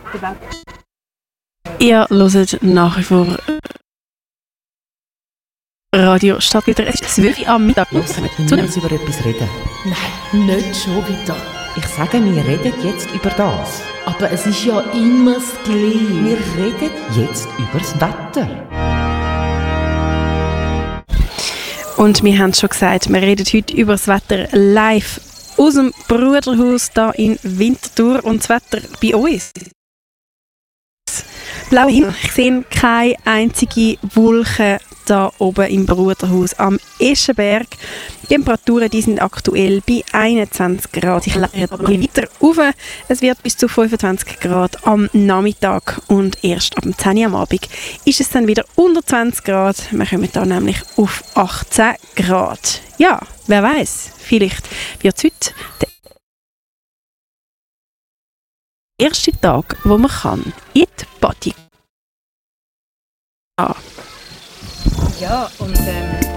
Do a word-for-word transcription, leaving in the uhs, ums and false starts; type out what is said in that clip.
Ihr hört nach wie vor Radio Stadtbilder. Es ist zwölf Uhr am Mittag. Los, wir müssen über etwas reden. Nein, nicht schon wieder. Ich sage, wir reden jetzt über das. Aber es ist ja immer das Gleiche. Wir reden jetzt über das Wetter. Und wir haben es schon gesagt, wir reden heute über das Wetter live aus dem Bruderhaus hier in Winterthur. Und das Wetter bei uns. Blauer Himmel. Ich sehe keine einzige Wolke da oben im Bruderhaus am Eschenberg. Die Temperaturen die sind aktuell bei einundzwanzig Grad. Ich leite aber weiter rauf. Es wird bis zu fünfundzwanzig Grad am Nachmittag und erst ab zehn Uhr am Abend ist es dann wieder unter zwanzig Grad. Wir kommen da nämlich auf achtzehn Grad. Ja, wer weiß, vielleicht wird es heute der erste Tag, wo man kann in die Party. Ah. Ja, und ähm